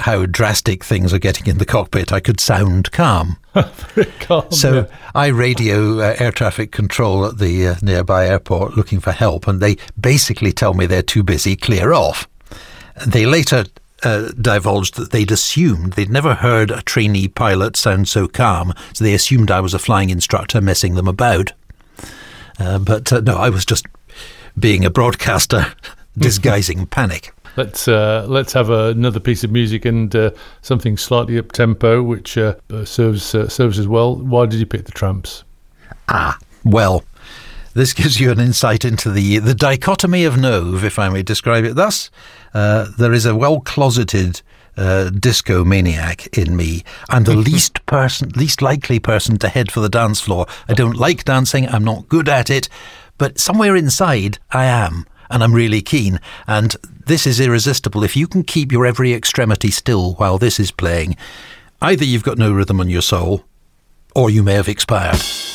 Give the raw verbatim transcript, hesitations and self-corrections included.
how drastic things are getting in the cockpit, I could sound calm. Very calm. So yeah. I radio uh, air traffic control at the uh, nearby airport looking for help, and they basically tell me they're too busy, clear off. They later uh, divulged that they'd assumed, they'd never heard a trainee pilot sound so calm, so they assumed I was a flying instructor messing them about. Uh, but uh, no, I was just being a broadcaster disguising panic. Let's uh, let's have uh, another piece of music and uh, something slightly up tempo, which uh, serves uh, serves as well. Why did you pick the Tramps? Ah, well, this gives you an insight into the the dichotomy of Nove, if I may describe it thus. Uh, there is a well-closeted uh, disco maniac in me. I'm the least person, least likely person to head for the dance floor. I don't like dancing. I'm not good at it. But somewhere inside, I am, and I'm really keen. And this is irresistible. If you can keep your every extremity still while this is playing, either you've got no rhythm on your soul, or you may have expired.